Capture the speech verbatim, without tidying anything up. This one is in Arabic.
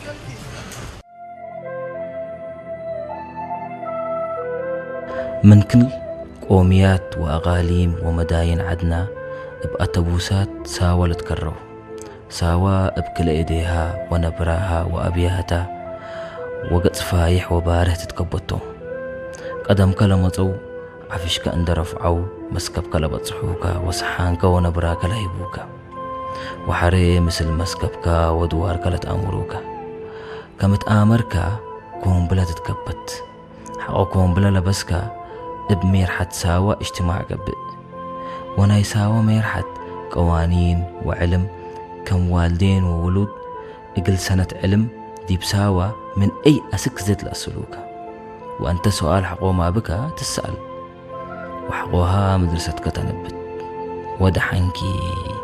من كل قوميات وأغاليم ومداين عدنا بأتوبوسات ساوى لتكروا ساوى بكل إيديها ونبراها وأبياتها وقت فايح وباره تتكبتهم قدم كلمتو عفشك أن رفعوا مسكب كلبت صحوكا وصحانك ونبراك لهيبوكا وحري مثل مسكبك ودوارك لتأمروكا كمت آمركا كون بلا تتكبت حقوكم بلا لبسكا بميرحة ساوى اجتماع قبئ وناي ساوى ميرحة قوانين وعلم كم والدين وولود اقل سنة علم دي بساوى من أي أسك زيت لأسلوكا وأنت سؤال حقو ما بك تسأل وحقوها مدرستك تنبت ودحنكي